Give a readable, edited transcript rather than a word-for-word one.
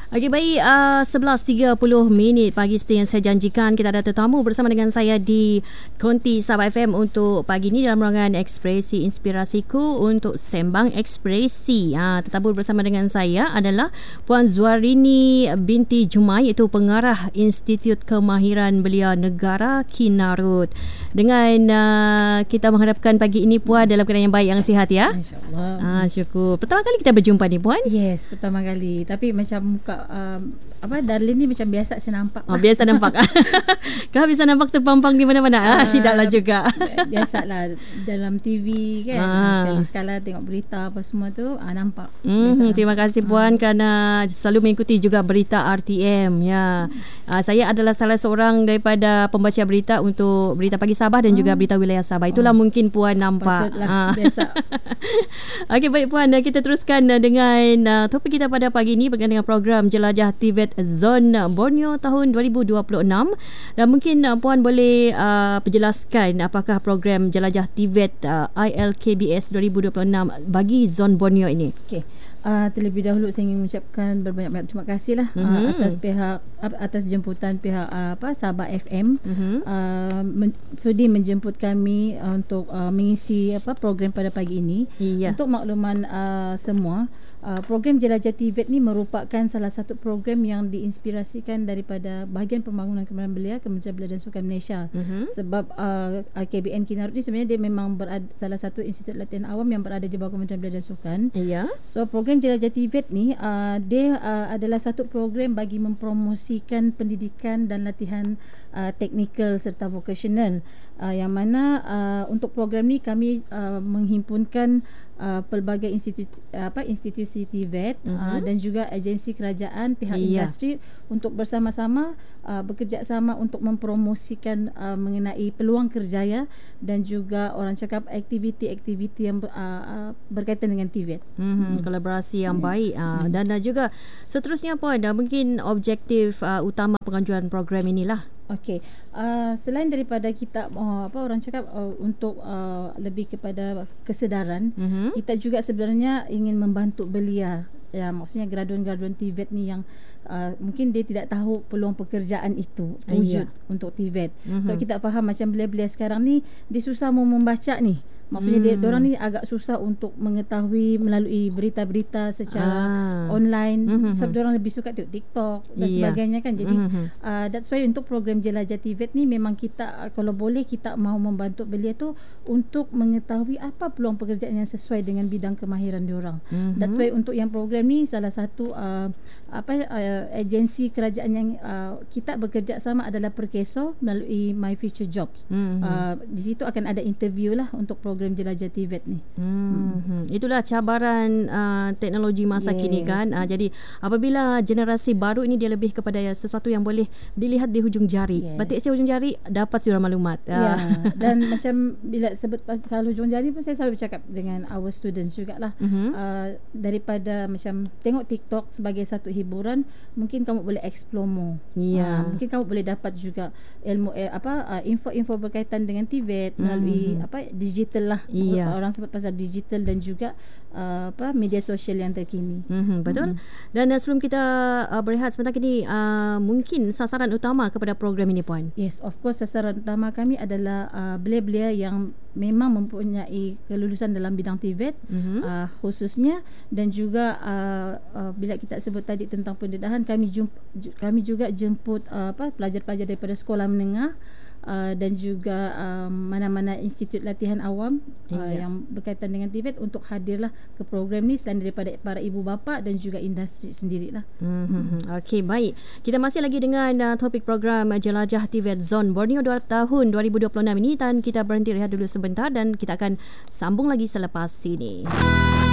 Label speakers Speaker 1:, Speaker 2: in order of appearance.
Speaker 1: Okey, baik, 11.30 pagi seperti yang saya janjikan, kita ada tetamu bersama dengan saya di Konti Sabah FM untuk pagi ini dalam ruangan Ekspresi Inspirasiku untuk Sembang Ekspresi. Tetamu bersama dengan saya adalah Puan Zuarini binti Jumai, iaitu pengarah Institut Kemahiran Belia Negara Kinarut. Dengan kita menghadapkan pagi ini Puan dalam keadaan yang baik, yang sihat ya.
Speaker 2: InsyaAllah.
Speaker 1: Syukur. Pertama kali kita berjumpa ni Puan?
Speaker 2: Yes, pertama kali. Tapi macam muka Darlene ni macam biasa saya nampak.
Speaker 1: Biasa nampak. Kau bisa nampak terpampang di mana-mana? Tidaklah juga.
Speaker 2: Biasalah dalam TV kan. Sekali-sekala tengok berita apa semua tu nampak.
Speaker 1: Terima kasih Puan kerana selalu mengikuti juga berita RTM ya. Saya adalah salah seorang daripada pembaca berita untuk Berita Pagi Sabah dan juga Berita Wilayah Sabah. Itulah mungkin Puan nampak.
Speaker 2: Biasa.
Speaker 1: Okey, baik Puan, kita teruskan dengan topik kita pada pagi ini berkaitan dengan program Jelajah TVET Zon Borneo tahun 2026. Dan mungkin Puan boleh perjelaskan apakah program Jelajah TVET ILKBS 2026 bagi Zon Borneo ini.
Speaker 2: Okey. Terlebih dahulu saya ingin mengucapkan berbanyak-banyak terima kasih lah atas jemputan pihak Sabah FM sudi menjemput kami untuk mengisi program pada pagi ini. Untuk makluman semua, program Jelajah TVET ni merupakan salah satu program yang diinspirasikan daripada bahagian pembangunan Kemahiran Belia Kementerian Belia dan Sukan Malaysia. Sebab KBN Kinarut ni sebenarnya dia memang salah satu institut latihan awam yang berada di bawah Kementerian Belia dan Sukan. So program Jelajah TVET ni dia adalah satu program bagi mempromosikan pendidikan dan latihan teknikal serta vocational, yang mana untuk program ni kami menghimpunkan pelbagai institusi TVET dan juga agensi kerajaan, pihak industri untuk bersama-sama bekerjasama untuk mempromosikan mengenai peluang kerjaya dan juga orang cakap aktiviti-aktiviti yang berkaitan dengan TVET.
Speaker 1: Kolaborasi yang baik. Dan juga seterusnya Puan, mungkin objektif utama pengajuan program inilah.
Speaker 2: Okey, selain daripada kita orang cakap untuk lebih kepada kesedaran, kita juga sebenarnya ingin membantu belia, ya, maksudnya graduan-graduan TVET ni yang mungkin dia tidak tahu peluang pekerjaan itu wujud untuk TVET. So kita faham macam belia-belia sekarang ni dia susah mau membaca ni. Maksudnya diorang ni agak susah untuk mengetahui melalui berita-berita secara online. Sebab diorang lebih suka tengok TikTok dan sebagainya kan. Jadi that's why untuk program Jelajah TVET ni memang kita kalau boleh kita mau membantu belia tu untuk mengetahui apa peluang pekerjaan yang sesuai dengan bidang kemahiran diorang. That's why untuk yang program ni salah satu agensi kerajaan yang kita bekerjasama adalah Perkeso melalui My Future Jobs. Di situ akan ada interview lah untuk program Jelajah TVET ni. Itulah
Speaker 1: cabaran teknologi masa kini kan. Jadi apabila generasi baru ini dia lebih kepada sesuatu yang boleh dilihat di hujung jari. Batik saya hujung jari dapat sudah maklumat.
Speaker 2: Dan macam bila sebut pasal hujung jari pun saya selalu bercakap dengan our students jugalah. Daripada macam tengok TikTok sebagai satu hiburan, mungkin kamu boleh explore more. Mungkin kamu boleh dapat juga ilmu info-info berkaitan dengan TVET melalui digital lah. Orang sebut pasal digital dan juga media sosial yang terkini.
Speaker 1: Betul. Dan sebelum kita berehat sebentar kini, mungkin sasaran utama kepada program ini Puan?
Speaker 2: Yes, of course sasaran utama kami adalah belia-belia yang memang mempunyai kelulusan dalam bidang TVET khususnya, dan juga bila kita sebut tadi tentang pendedahan, kami juga jemput pelajar-pelajar daripada sekolah menengah dan juga mana-mana institut latihan awam yang berkaitan dengan TVET untuk hadirlah ke program ni selain daripada para ibu bapa dan juga industri sendirilah.
Speaker 1: Okey, baik. Kita masih lagi dengan topik program Jelajah TVET Zon Borneo tahun 2026 ini, dan kita berhenti rehat dulu sebentar dan kita akan sambung lagi selepas ini.